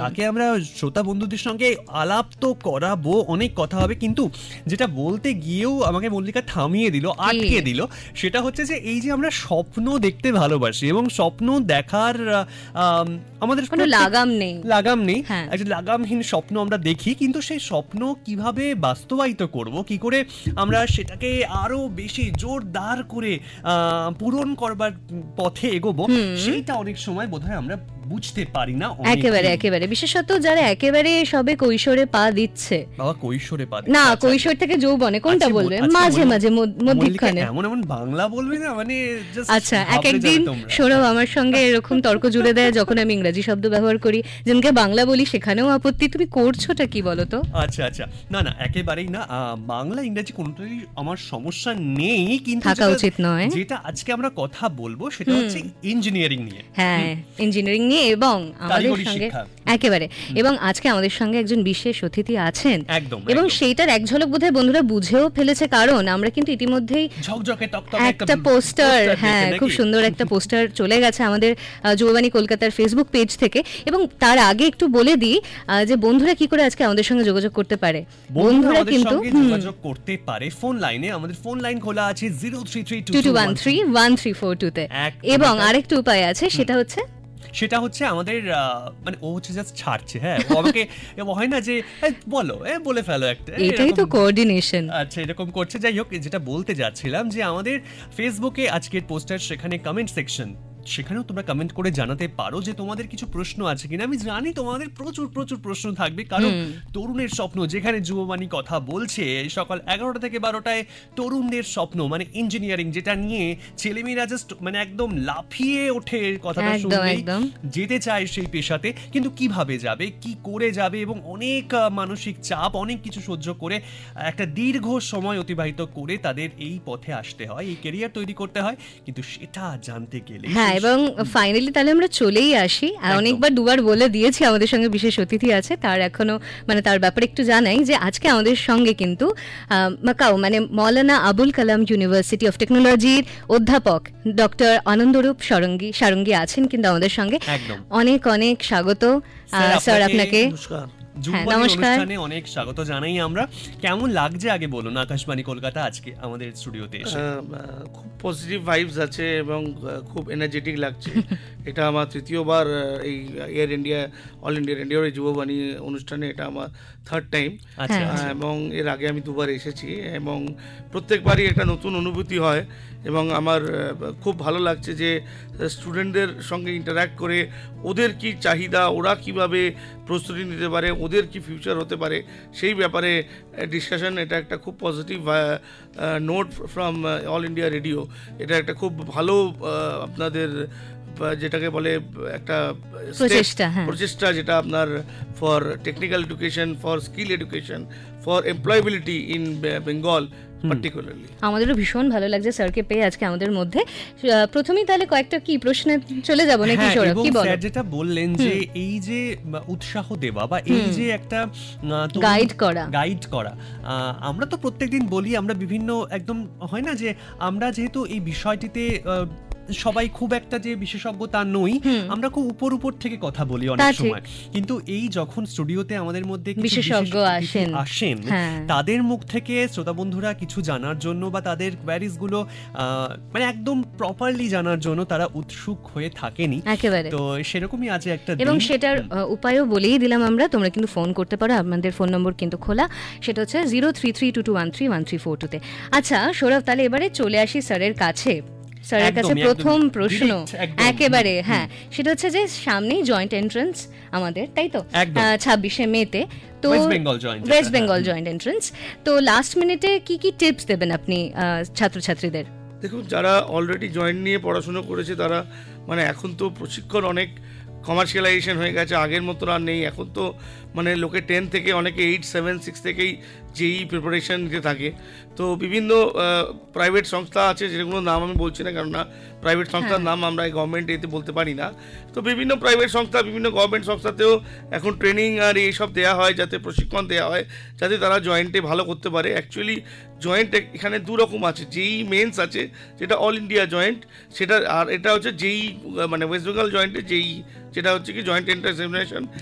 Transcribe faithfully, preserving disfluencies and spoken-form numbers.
তাকে আমরা শ্রোতা বন্ধুদের সঙ্গে আলাপ তো করাবো, অনেক কথা হবে, কিন্তু যেটা বলতে গিয়েও আমাকে মল্লিকা থামিয়ে দিল, আটকে দিল, সেটা হচ্ছে যে এই যে আমরা স্বপ্ন দেখতে ভালোবাসি এবং স্বপ্ন দেখার আমাদের কোনো লাগাম নেই, লাগাম নেই একটা লাগামহীন স্বপ্ন আমরা দেখি, কিন্তু সেই স্বপ্ন কিভাবে বাস্তবায়িত করব, কি করে আমরা সেটাকে আরো বেশি জোরদার করে পূরণ করবার পথে এগোবো, সেইটা অনেক সময় বোধহয় আমরা বুঝতে পারি না। একেবারে একেবারে বিশেষত যারা একেবারে সবে কৈশোরে পা দিচ্ছে, বাবা কৈশোরে পা না কৈশোর থেকে যৌবনে কোনটা বলবে, মাঝে মাঝে মধ্যিখানে এমন এমন বাংলা বলবে না, মানে আচ্ছা এক একদিন সৌরভ আমার সঙ্গে এরকম তর্ক জুড়ে দেয় যখন আমি ইংরেজি শব্দ ব্যবহার করি, যেমনকে বাংলা বলি সেখানেও আপত্তি, তুমি করছোটা কি বলো তো? আচ্ছা আচ্ছা না না একেবারেই না, বাংলা ইংরেজি কোনটাই আমার সমস্যা নেই, কিন্তু থাকা উচিত নয়। যেটা আজকে আমরা কথা বলবো সেটা হচ্ছে ইঞ্জিনিয়ারিং নিয়ে। হ্যাঁ ইঞ্জিনিয়ারিং নিয়ে, এবং আমাদের সঙ্গে একেবারে এবং আজকে আমাদের সঙ্গে একজন বিশেষ অতিথি আছেন, একদম, এবং সেইটার এক ঝলক বোধহয় বন্ধুরা বুঝেও ফেলেছে, কারণ আমরা কিন্তু ইতিমধ্যেই ঝকঝকে তকতকে একটা পোস্টার, হ্যাঁ খুব সুন্দর একটা পোস্টার চলে গেছে আমাদের যুববাণী কলকাতার ফেসবুক পেজ থেকে। এবং তার আগে একটু বলে দিই যে বন্ধুরা কি করে আজকে আমাদের সঙ্গে যোগাযোগ করতে পারে। বন্ধুরা কিন্তু যোগাযোগ করতে পারে ফোন লাইনে, আমাদের ফোন লাইন খোলা আছে zero three three two two one three one three four two তে, এবং আরেকটা উপায় আছে, সেটা হচ্ছে সেটা হচ্ছে আমাদের মানে ও হচ্ছে জাস্ট ছাড়ছে, হ্যাঁ ও আমাকে হয় না যে বলো এ বলে ফেলো একটা, এটাই তো কোঅর্ডিনেশন। আচ্ছা এরকম করছে। যাই হোক, যেটা বলতে যাচ্ছিলাম যে আমাদের ফেসবুকে আজকের পোস্টার, সেখানে কমেন্ট সেকশন, সেখানেও তোমরা কমেন্ট করে জানাতে পারো যে তোমাদের কিছু প্রশ্ন আছে কিনা। আমি জানি তোমাদের প্রচুর প্রচুর প্রশ্ন থাকবে, কারণ তরুণের স্বপ্ন, যেখানে যুববাণী কথা বলছে সকাল এগারোটা থেকে বারোটায়, তরুণদের স্বপ্ন মানে ইঞ্জিনিয়ারিং, যেটা নিয়ে ছেলেমেয়েরা জাস্ট মানে একদম লাফিয়ে ওঠে কথাটা শুনলেই, যেতে চায় সেই পেশাতে, কিন্তু কিভাবে যাবে, কি করে যাবে, এবং অনেক মানসিক চাপ, অনেক কিছু সহ্য করে একটা দীর্ঘ সময় অতিবাহিত করে তাদের এই পথে আসতে হয়, এই ক্যারিয়ার তৈরি করতে হয়, কিন্তু সেটা জানতে গেলে এবং ফাইনালি তাহলে আমরা চলেই আসি। অনেকবার দুবার বলে দিয়েছি আমাদের সঙ্গে বিশেষ অতিথি আছে, তার এখনো মানে তার ব্যাপারে একটু জানাই যে আজকে আমাদের সঙ্গে কিন্তু মাকাও মানে মৌলানা আবুল কালাম ইউনিভার্সিটি অফ টেকনোলজির অধ্যাপক ডক্টর আনন্দরূপ সারঙ্গী সারঙ্গী আছেন কিন্তু আমাদের সঙ্গে। অনেক অনেক স্বাগত স্যার আপনাকে। অনুষ্ঠানে অনেক স্বাগত জানাই আমরা। কেমন লাগছে আগে বলুন আকাশবাণী কলকাতা আজকে আমাদের স্টুডিওতে এসে? খুব পজিটিভ ভাইবস আছে এবং খুব এনার্জেটিক লাগছে। এটা আমার তৃতীয়বার এই এয়ার ইন্ডিয়া অল ইন্ডিয়া রেডিওর যুববাণী অনুষ্ঠানে, এটা আমার থার্ড টাইম, এবং এর আগে আমি দুবার এসেছি, এবং প্রত্যেকবারই একটা নতুন অনুভূতি হয়, এবং আমার খুব ভালো লাগছে যে স্টুডেন্টদের সঙ্গে ইন্টারঅ্যাক্ট করে ওদের কি চাহিদা, ওরা কিভাবে প্রস্তুতি নিতে পারে, ওদের কি ফিউচার হতে পারে, সেই ব্যাপারে ডিসকাশন। এটা একটা খুব positive note from all India radio. এটা একটা খুব ভালো আপনাদের যেটাকে বলে একটা প্রচেষ্টা, যেটা আপনার for technical education, for skill education, for employability in Bengal particularly. আমাদেরও ভীষণ ভালো লাগছে স্যারকে পেয়ে আজকে আমাদের মধ্যে। প্রথমেই তাহলে কয়েকটা কি প্রশ্নে চলে যাব নাকি সৌরভ, কি বলেন? স্যার যেটা বললেন যে এই যে উৎসাহ দেওয়া বা এই যে একটা গাইড করা গাইড করা আমরা তো প্রত্যেকদিন বলি, আমরা বিভিন্ন একদম হয় না যে আমরা যেহেতু এই বিষয়টিতে সবাই খুব একটা যে বিশেষজ্ঞ তা নই, আমরা খুব উপর উপর থেকে কথা বলি অনেক সময়, কিন্তু এই যখন স্টুডিওতে আমাদের মধ্যে বিশেষজ্ঞ আসেন আসেন তাদের মুখ থেকে শ্রোতা বন্ধুরা কিছু জানার জন্য বা তাদের কোয়ারিজ গুলো মানে একদম প্রপারলি জানার জন্য তারা উৎসুক হয়ে থাকেনি একেবারে। তো সেরকমই আছে একটা, এবং সেটার উপায়ও বলেই দিলাম আমরা, তোমরা কিন্তু ফোন করতে পারো, আমাদের ফোন নম্বর কিন্তু খোলা, সেটা হচ্ছে zero three three two two one three one three four two তে। আচ্ছা সৌরভ, তাহলে এবারে চলে আসি স্যারের কাছে। স্যারের কাছে প্রথম প্রশ্ন একেবারে, হ্যাঁ সেটা হচ্ছে যে সামনেই জয়েন্ট এন্ট্রান্স আমাদের, তাই তো ছাব্বিশে মেতে, তো ওয়েস্ট বেঙ্গল জয়েন্ট এন্ট্রান্স, তো লাস্ট মিনিটে কি কি টিপস দেবেন আপনি ছাত্রছাত্রীদের? দেখুন, যারা অলরেডি জয়েন্ট নিয়ে পড়াশোনা করেছে তারা মানে এখন তো প্রশিক্ষণ অনেক কমার্শিয়ালাইজেশন হয়ে গেছে, আগের মতো আর নেই। এখন তো মানে লোকে টেন থেকে অনেকে এইট সেভেন সিক্স থেকেই যেই প্রিপারেশান নিতে থাকে। তো বিভিন্ন প্রাইভেট সংস্থা আছে, যেগুলো নাম আমি বলছি না, কেননা প্রাইভেট সংস্থার নাম আমরা এই গভর্নমেন্ট এতে বলতে পারি না। তো বিভিন্ন প্রাইভেট সংস্থা, বিভিন্ন গভর্নমেন্ট সংস্থাতেও এখন ট্রেনিং আর এইসব দেওয়া হয়, যাতে প্রশিক্ষণ দেওয়া হয়, যাতে তারা জয়েন্টে ভালো করতে পারে। অ্যাকচুয়ালি জয়েন্ট এখানে দু রকম আছে, যেই মেন্স আছে যেটা অল ইন্ডিয়া জয়েন্ট, সেটা, আর এটা হচ্ছে যেই মানে ওয়েস্ট বেঙ্গল জয়েন্টে যেই, যেটা হচ্ছে কি জয়েন্ট এন্ট্রান্স এক্সামিনেশন,